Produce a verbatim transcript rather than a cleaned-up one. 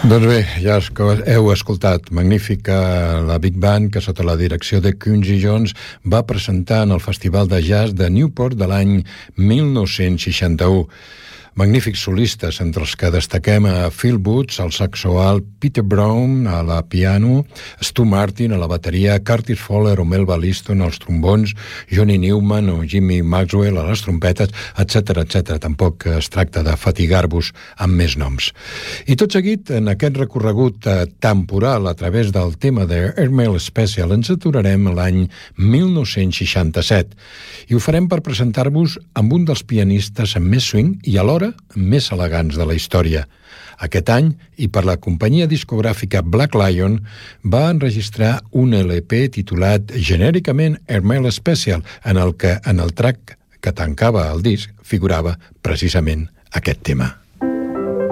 Doncs bé, ja heu escoltat magnífica la Big Band que sota la direcció de Quincy Jones va presentar en el Festival de Jazz de Newport de l'any mil nou-cents seixanta-u. Magnífics solistes, entre els que destaquem a Phil Woods, al saxo alt, Peter Brown a la piano, Stu Martin a la bateria, Curtis Fowler o Melba Liston als trombons, Johnny Newman o Jimmy Maxwell a les trompetes, etcètera, etcètera. Tampoc es tracta de fatigar-vos amb més noms. I tot seguit, en aquest recorregut temporal a través del tema de Airmail Special, ens aturarem l'any mil nou-cents seixanta-set i ho farem per presentar-vos amb un dels pianistes amb més swing i alhora més elegants de la història. Aquest any, i per la companyia discogràfica Black Lion, va enregistrar un L P titulat genèricament Airmail Special, en el que en el track que tancava el disc figurava precisament aquest tema.